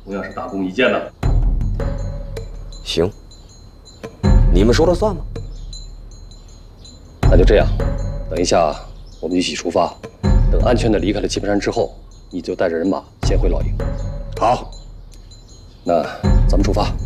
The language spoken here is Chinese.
同样是大功一件的。 行，你们说了算吗？ 那就这样，等一下我们一起出发，等安全的离开了棋盘山之后，你就带着人马先回老营。 好， 那咱们出发。